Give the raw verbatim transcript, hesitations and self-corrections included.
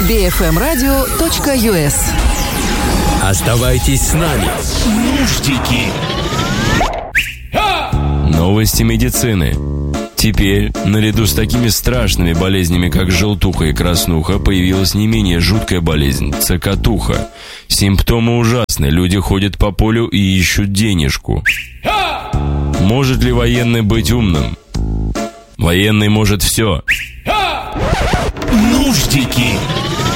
би эф эм радио точка ю эс. Оставайтесь с нами. Нуждики. Новости медицины. Теперь, наряду с такими страшными болезнями, как желтуха и краснуха, появилась не менее жуткая болезнь – цокотуха. Симптомы ужасны, люди ходят по полю и ищут денежку. Может ли военный быть умным? Военный может все. Нуждики.